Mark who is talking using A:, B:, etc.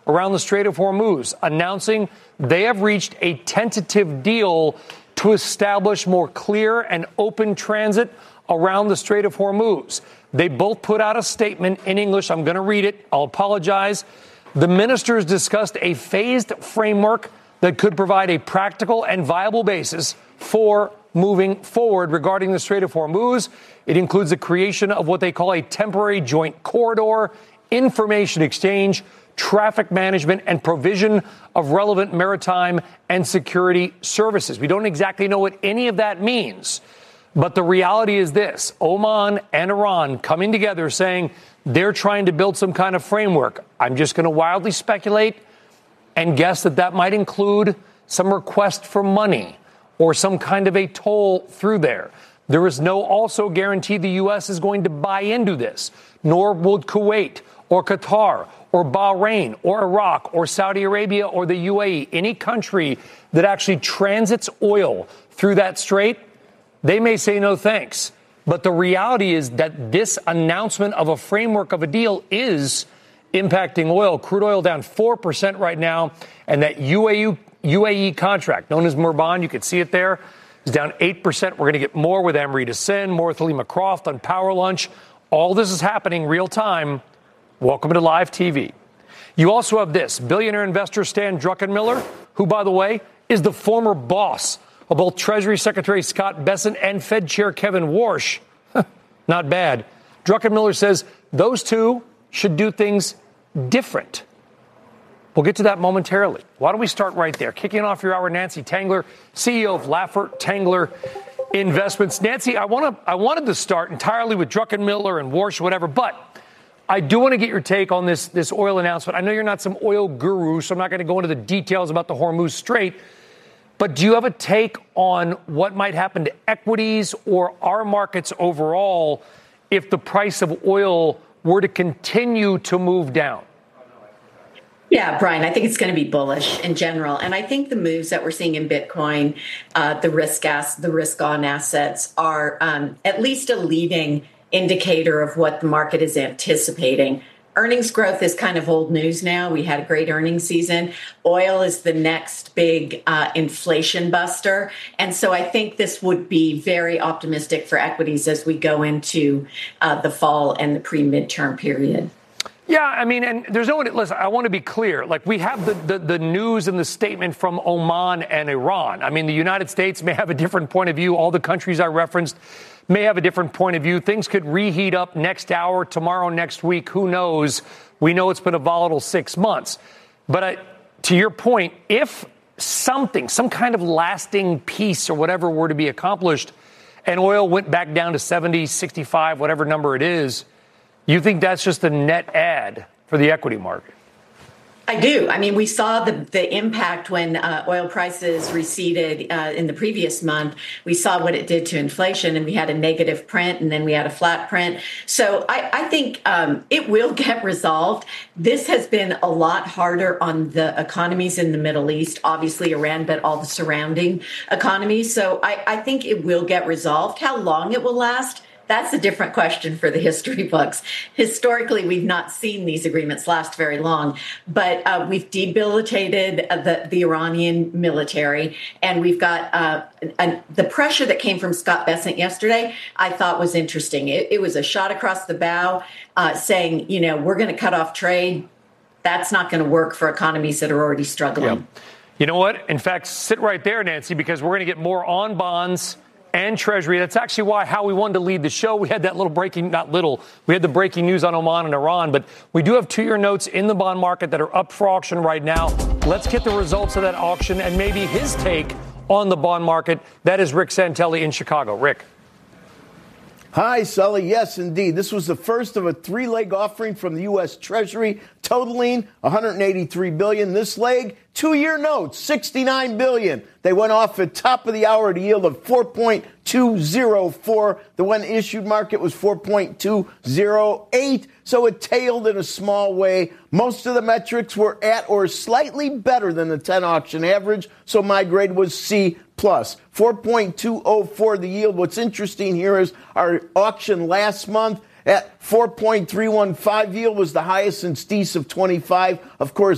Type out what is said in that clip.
A: around the Strait of Hormuz, announcing they have reached a tentative deal to establish more clear and open transit around the Strait of Hormuz. They both put out a statement in English. I'm going to read it. I'll apologize. The ministers discussed a phased framework that could provide a practical and viable basis for moving forward regarding the Strait of Hormuz. It includes the creation of what they call a temporary joint corridor, information exchange, traffic management, and provision of relevant maritime and security services. We don't exactly know what any of that means, but the reality is this: Oman and Iran coming together saying they're trying to build some kind of framework. I'm just going to wildly speculate and guess that that might include some request for money or some kind of a toll through there. There is no also guarantee the U.S. is going to buy into this, nor would Kuwait or Qatar or Bahrain or Iraq or Saudi Arabia or the UAE, any country that actually transits oil through that strait. They may say no thanks. But the reality is that this announcement of a framework of a deal is impacting oil. Crude oil down 4% right now. And that UAE contract, known as Murban, you can see it there, is down 8%. We're going to get more with Amrita Sen, more with Halima Croft on Power Lunch. All this is happening real time. Welcome to live TV. You also have this: billionaire investor Stan Druckenmiller, who, by the way, is the former boss of both Treasury Secretary Scott Bessent and Fed Chair Kevin Warsh. Not bad. Druckenmiller says those two should do things different. We'll get to that momentarily. Why don't we start right there? Kicking off your hour, Nancy Tangler, CEO of Laffer Tangler Investments. Nancy, I wanted to start entirely with Druckenmiller and Warsh, whatever, but I do want to get your take on this oil announcement. I know you're not some oil guru, so I'm not going to go into the details about the Hormuz Strait. But do you have a take on what might happen to equities or our markets overall if the price of oil were to continue to move down?
B: Yeah, Brian, I think it's going to be bullish in general. And I think the moves that we're seeing in Bitcoin, the risk on assets are at least a leading indicator of what the market is anticipating. Earnings growth is kind of old news now. We had a great earnings season. Oil is the next big inflation buster. And so I think this would be very optimistic for equities as we go into the fall and the pre-midterm period.
A: Yeah, I mean, and there's no one. Listen, I want to be clear. Like, we have the news and the statement from Oman and Iran. I mean, the United States may have a different point of view. All the countries I referenced may have a different point of view. Things could reheat up next hour, tomorrow, next week. Who knows? We know it's been a volatile 6 months. But to your point, if some kind of lasting peace or whatever were to be accomplished and oil went back down to 70, 65, whatever number it is, you think that's just a net add for the equity market?
B: I do. I mean, we saw the impact when oil prices receded in the previous month. We saw what it did to inflation, and we had a negative print, and then we had a flat print. So I think it will get resolved. This has been a lot harder on the economies in the Middle East, obviously Iran, but all the surrounding economies. So I think it will get resolved. How long it will last? That's a different question for the history books. Historically, we've not seen these agreements last very long, but we've debilitated the Iranian military, and we've got the pressure that came from Scott Bessent yesterday, I thought was interesting. It was a shot across the bow saying, we're going to cut off trade. That's not going to work for economies that are already struggling.
A: Yeah. You know what? In fact, sit right there, Nancy, because we're going to get more on bonds and Treasury. That's actually how we wanted to lead the show. We had that we had the breaking news on Oman and Iran, but we do have 2-year notes in the bond market that are up for auction right now. Let's get the results of that auction and maybe his take on the bond market. That is Rick Santelli in Chicago. Rick.
C: Hi, Sully. Yes, indeed. This was the first of a 3-leg offering from the U.S. Treasury, totaling $183 billion. This leg, 2-year notes, $69 billion. They went off at top of the hour at a yield of 4.204. The one issued market was 4.208. So it tailed in a small way. Most of the metrics were at or slightly better than the 10 auction average. So my grade was C+. 4.204 the yield. What's interesting here is our auction last month at 4.315 yield was the highest since DEES of 25. Of course,